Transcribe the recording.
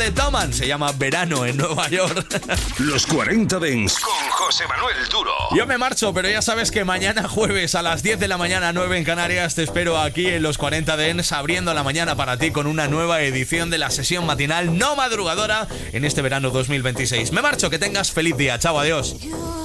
de Toman, se llama Verano en Nueva York. Los 40 Dents con José Manuel Duro. Yo me marcho, pero ya sabes que mañana jueves a las 10 de la mañana, 9 en Canarias, te espero aquí en Los 40 Dents, abriendo la mañana para ti con una nueva edición de la sesión matinal no madrugadora en este verano 2026. Me marcho, que tengas feliz día. Chao, adiós.